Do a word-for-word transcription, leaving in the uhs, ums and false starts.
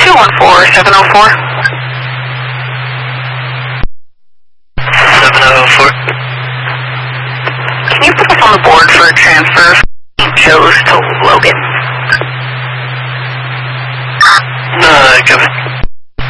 two one four, seven oh four. seven oh four. Can you put us on the board for a transfer from Joe's to Logan?